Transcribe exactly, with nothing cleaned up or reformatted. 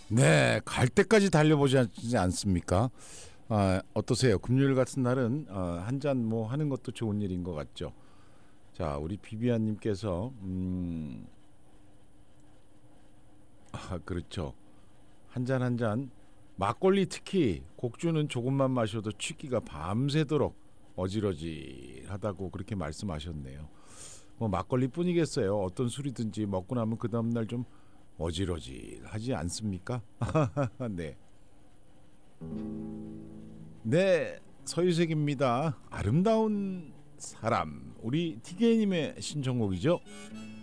네, 갈 때까지 달려보지 않습니까? 아, 어떠세요? 금요일 같은 날은 어, 한 잔 뭐 하는 것도 좋은 일인 것 같죠. 자, 우리 비비안님께서 음, 아, 그렇죠. 한 잔 한 잔 막걸리 특히 곡주는 조금만 마셔도 취기가 밤새도록 어지러지하다고 그렇게 말씀하셨네요. 뭐 막걸리뿐이겠어요. 어떤 술이든지 먹고 나면 그 다음 날 좀 어지러지하지 않습니까? 네. 네, 서유색입니다. 아름다운 사람. 우리 티게이님의 신청곡이죠.